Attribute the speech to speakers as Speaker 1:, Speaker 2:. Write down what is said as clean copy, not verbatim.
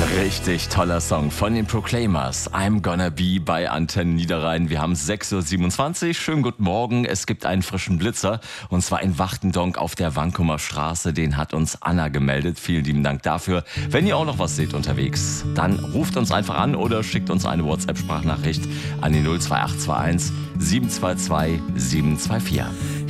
Speaker 1: Richtig toller Song von den Proclaimers. I'm Gonna Be bei Antenne Niederrhein. Wir haben 6:27 Uhr. Schönen guten Morgen. Es gibt einen frischen Blitzer und zwar in Wachtendonk auf der Wankumer Straße. Den hat uns Anna gemeldet. Vielen lieben Dank dafür. Wenn ihr auch noch was seht unterwegs, dann ruft uns einfach an oder schickt uns eine WhatsApp-Sprachnachricht an die 02821 722 724.